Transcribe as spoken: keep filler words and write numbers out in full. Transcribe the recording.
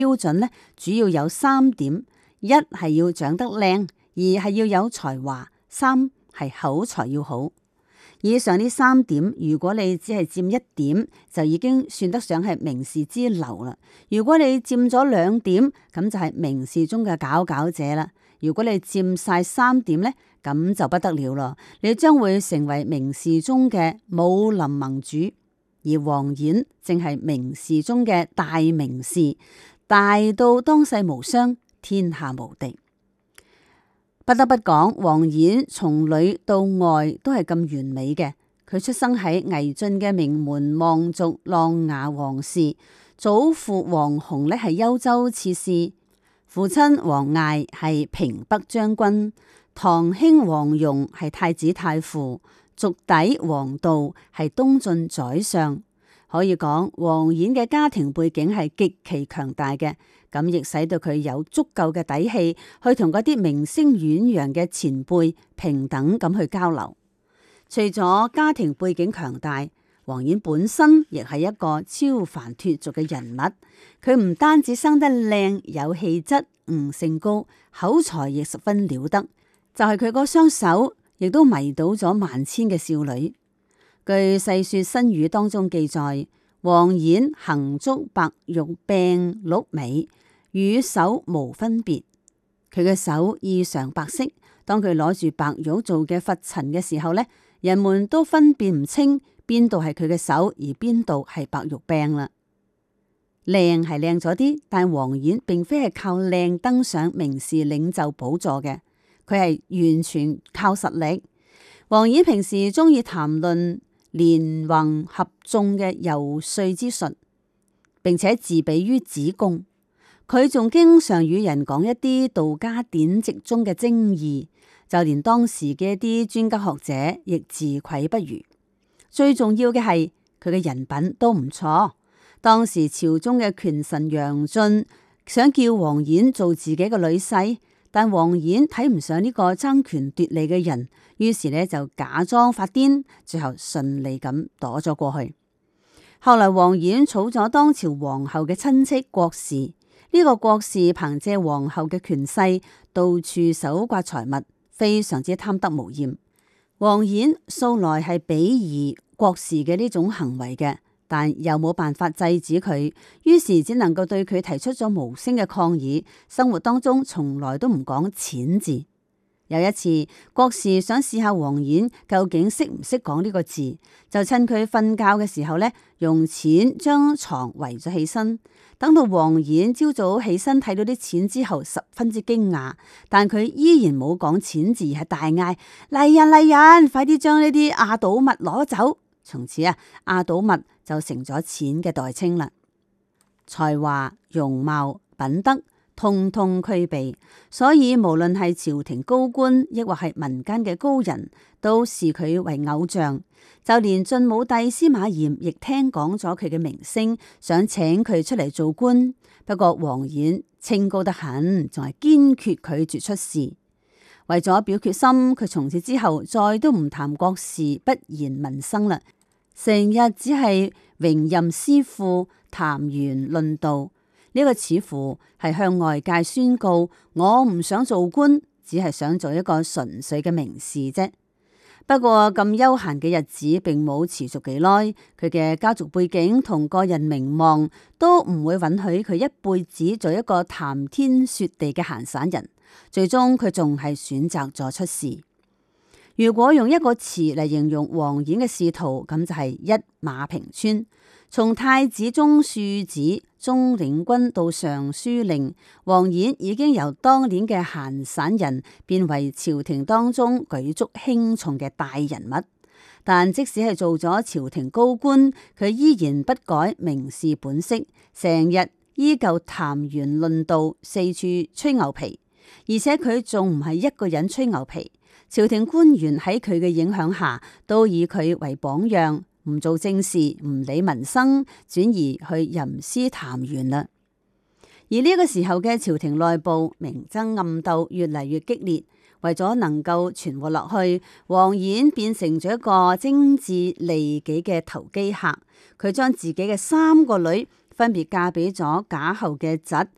標準呢，主要有三點：一係要長得靚，二係要有才華，三係口才要好。以上呢三點，如果你只係佔一點，就已經算得上係名士之流啦。如果你佔咗兩點，咁就係名士中嘅佼佼者啦。如果你佔晒三點呢，咁就不得了咯，你將會成為名士中嘅武林盟主。而王演正係名士中嘅大名士，大到當世無雙，天下無敵。不得不講，王演從裏到外都係咁完美嘅。佢出生喺魏晉嘅名門望族琅琊王氏，祖父王雄呢係幽州刺史，父親王艾係平北將軍，堂兄王戎係太子太傅，族弟王導係東晉宰相。可以講，王演嘅家庭背景係極其強大嘅，咁亦使到佢有足夠嘅底氣去同嗰啲名聲遠揚嘅前輩平等咁去交流。除咗家庭背景強大，王演本身亦係一個超凡脫俗嘅人物。佢唔單止生得靚，有氣質，悟性高，口才亦十分了得。就係佢嗰雙手，亦都迷倒咗萬千嘅少女。據《世說新語》當中記載，王演行足白玉柄鹿尾，與手無分別。佢嘅手異常白色，當佢攞住白玉做嘅拂塵嘅時候呢，人們都分辨唔清邊度係佢嘅手，而邊度係白玉柄啦。靚係靚咗啲，但王演並非係靠靚登上名士領袖寶座嘅，佢係完全靠實力。王演平時中意談論連橫合縱嘅游說之術，並且自比於子貢。佢仲經常與人講一啲道家典籍中嘅精義，就連當時嘅一啲專家學者亦自愧不如。最重要嘅係佢嘅人品都唔錯。當時朝中嘅權臣楊駿想叫王演做自己嘅女婿，但王演睇唔上呢個爭權奪利嘅人，於是呢就假裝發癲，最後順利咁躲咗過去。後來王演娶咗當朝皇后嘅親戚郭氏，呢、這個郭氏憑借皇后嘅權勢，到處搜刮財物，非常之貪得無厭。王演素來係鄙夷郭氏嘅呢種行為嘅，但又冇辦法制止佢，於是只能夠對佢提出咗無聲嘅抗議。生活當中從來都唔講錢字。有一次，郭氏想試下王演究竟識唔識講呢個字，就趁佢瞓覺嘅時候呢，用錢將床圍咗起身。等到王演朝早起身睇到啲錢之後，十分之驚訝，但佢依然冇講錢字，而係大嗌：嚟人嚟人，快啲將呢啲壓倒物攞走！從此啊，壓倒物就成咗錢嘅代稱啦。才華、容貌、品德，通通俱備，所以無論係朝廷高官，亦或係民間嘅高人，都視佢為偶像。就連晉武帝司馬炎亦聽講咗佢嘅名聲，想請佢出嚟做官。不過王演清高得很，仲係堅決拒絕出仕。為咗表決心，佢從此之後再都唔談國事，不言民生啦，成日只係榮任詩賦，談玄論道。呢個似乎係向外界宣告，我唔想做官，只係想做一個純粹嘅名士啫。不過咁悠閒嘅日子並冇持續幾耐，佢嘅家族背景同個人名望都唔會允許佢一輩子做一個談天說地嘅閒散人。最終佢仲係選擇咗出仕。如果用一個詞嚟形容王演嘅仕途，咁就係一馬平川。從太子中庶子、中領軍到尚書令，王演已經由當年嘅閒散人變為朝廷當中舉足輕重嘅大人物。但即使係做咗朝廷高官，佢依然不改名士本色，成日依舊談玄論道，四處吹牛皮。而且佢仲唔係一個人吹牛皮，朝廷官員喺佢嘅影響下，都以佢為榜樣。唔做正事，唔理民生，轉而去吟詩談玄啦。而呢個時候嘅朝廷內部明爭暗鬥越嚟越激烈，為咗能夠存活落去，王演變成咗一個精緻利己嘅投機客。佢將自己嘅三個女分別嫁俾咗賈后嘅侄